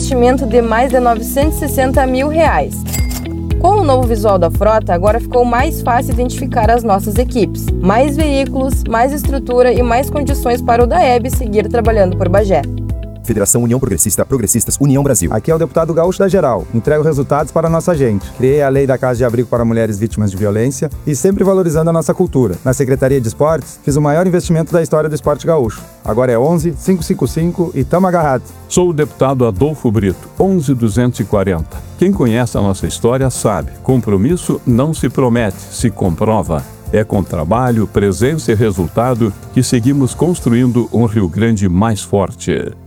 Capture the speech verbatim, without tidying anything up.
investimento de mais de novecentos e sessenta mil reais. Com o novo visual da frota, agora ficou mais fácil identificar as nossas equipes. Mais veículos, mais estrutura e mais condições para o DAEB seguir trabalhando por Bagé. Federação União Progressista, Progressistas, União Brasil. Aqui é o deputado Gaúcho da Geral. Entrego resultados para a nossa gente. Criei a lei da Casa de Abrigo para mulheres vítimas de violência e sempre valorizando a nossa cultura. Na Secretaria de Esportes, fiz o maior investimento da história do esporte gaúcho. Agora é onze, quinhentos e cinquenta e cinco e tamo agarrado. Sou o deputado Adolfo Brito, onze duzentos e quarenta. Quem conhece a nossa história sabe, compromisso não se promete, se comprova. É com trabalho, presença e resultado que seguimos construindo um Rio Grande mais forte.